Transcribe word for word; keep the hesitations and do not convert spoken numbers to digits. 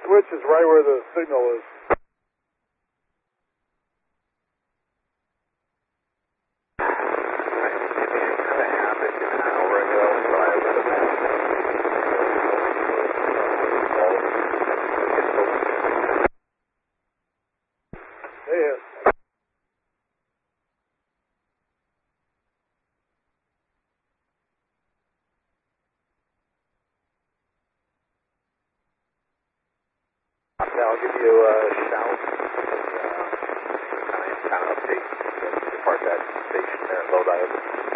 switch is right where the signal is. I'll give you a shout and uh, kind of update. Depart that station there at Lodi.